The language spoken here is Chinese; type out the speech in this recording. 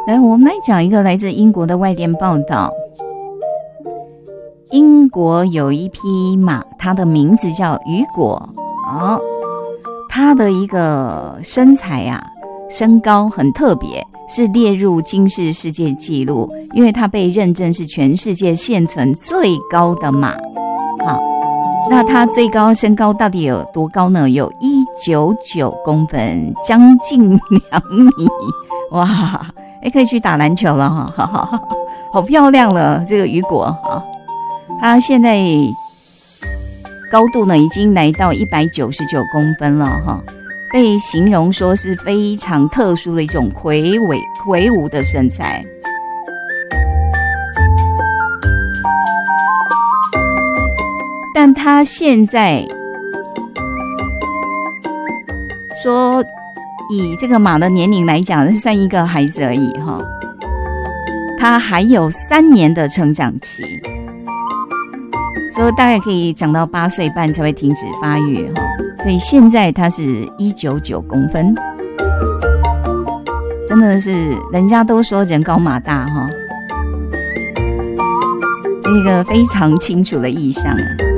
来，我们来讲一个来自英国的外电报道。英国有一匹马，它的名字叫雨果。它的一个身材身高很特别，是列入金氏世界纪录，因为它被认证是全世界现存最高的马。好，那它最高身高到底有多高呢？有199公分，将近2米。哇，可以去打篮球了哈，好漂亮了这个雨果啊！它现在高度呢已经来到199公分了哈，被形容说是非常特殊的一种魁梧的身材。但他现在说，以这个马的年龄来讲，是算一个孩子而已哈。他还有3年的成长期，所以大概可以长到8岁半才会停止发育哈。所以现在他是199公分，真的是人家都说人高马大哈，这个非常清楚的意象啊。